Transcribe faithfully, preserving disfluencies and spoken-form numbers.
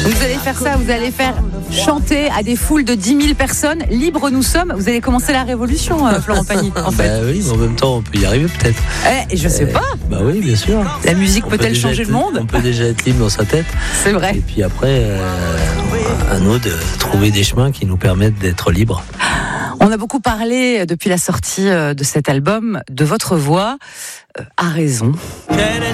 Vous allez faire ça, vous allez faire chanter à des foules de dix mille personnes. Libres nous sommes. Vous allez commencer la révolution, euh, Florent Pagny, en fait. Bah oui, mais en même temps, on peut y arriver peut-être. Eh, je sais Euh, pas. Bah oui, bien sûr. La musique On peut peut-elle déjà changer être- le monde? On peut déjà être libre dans sa tête. C'est vrai. Et puis après, euh, à nous de trouver des chemins qui nous permettent d'être libres. On a beaucoup parlé depuis la sortie de cet album de votre voix. Euh, à raison.